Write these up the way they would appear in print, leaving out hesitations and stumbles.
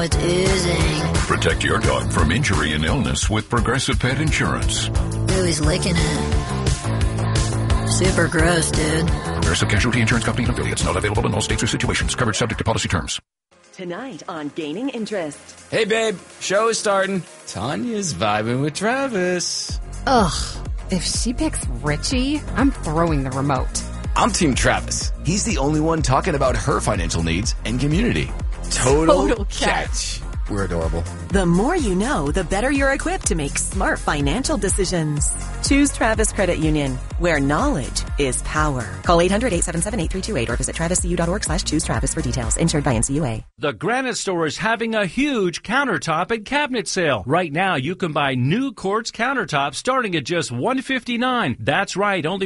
It's oozing. Protect your dog from injury and illness with Progressive Pet Insurance. Ooh, he's licking it. Super gross, dude. Progressive Casualty Insurance Company and affiliates. Not available in all states or situations. Coverage subject to policy terms. Tonight on Gaining Interest. Hey, babe. Show is starting. Tanya's vibing with Travis. Ugh. If she picks Richie, I'm throwing the remote. I'm Team Travis. He's the only one talking about her financial needs and community. Total catch. We're adorable. The more you know, the better you're equipped to make smart financial decisions. Choose Travis Credit Union, where knowledge is power. Call 800-877-8328 or visit traviscu.org/choose-Travis for details. Insured by NCUA. The Granite Store is having a huge countertop and cabinet sale. Right now, you can buy new quartz countertops starting at just $159. That's right, only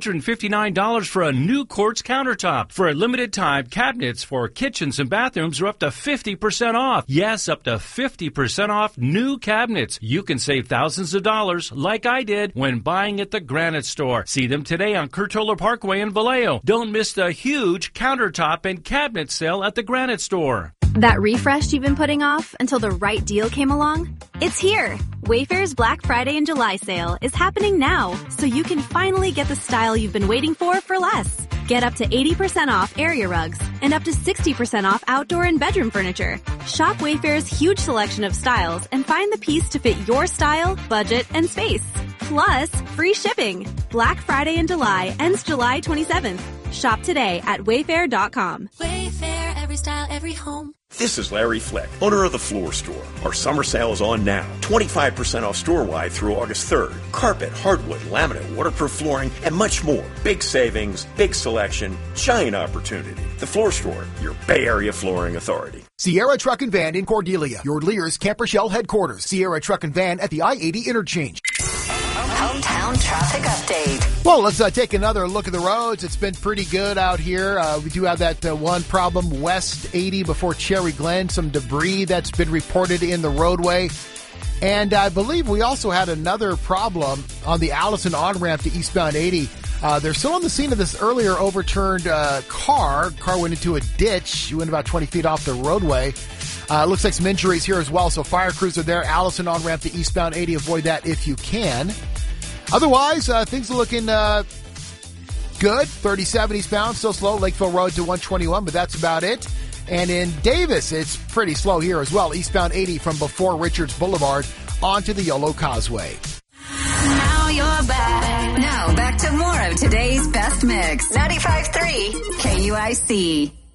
$159 for a new quartz countertop. For a limited time, cabinets for kitchens and bathrooms are up to 50% off. Yes, up to 50% off new cabinets. You can save thousands of dollars, like I did, when buying at the Granite Store. See them today on Curtola Parkway in Vallejo. Don't miss the huge countertop and cabinet sale at the Granite Store. That refresh you've been putting off until the right deal came along? It's here! Wayfair's Black Friday and July sale is happening now, so you can finally get the style you've been waiting for less. Get up to 80% off area rugs and up to 60% off outdoor and bedroom furniture. Shop Wayfair's huge selection of styles and find the piece to fit your style, budget, and space. Plus, free shipping. Black Friday in July ends July 27th. Shop today at Wayfair.com. Wayfair, every style, every home. This is Larry Fleck, owner of The Floor Store. Our summer sale is on now. 25% off store-wide through August 3rd. Carpet, hardwood, laminate, waterproof flooring, and much more. Big savings, big selection, giant opportunity. The Floor Store, your Bay Area flooring authority. Sierra Truck and Van in Cordelia, your Lear's Camper Shell headquarters. Sierra Truck and Van at the I-80 interchange. Hometown traffic update. Well, let's take another look at the roads. It's been pretty good out here. We do have that one problem, West 80 before Cherry Glen, some debris that's been reported in the roadway. And I believe we also had another problem on the Allison on-ramp to eastbound 80. They're still on the scene of this earlier overturned car. Car went into a ditch. It went about 20 feet off the roadway. Looks like some injuries here as well. So fire crews are there. Allison on-ramp to eastbound 80. Avoid that if you can. Otherwise, things are looking good. 37 eastbound, still slow. Lakeville Road to 121, but that's about it. And in Davis, it's pretty slow here as well. Eastbound 80 from before Richards Boulevard onto the Yolo Causeway. Now you're back. Now back to more of today's best mix. 95.3 KUIC.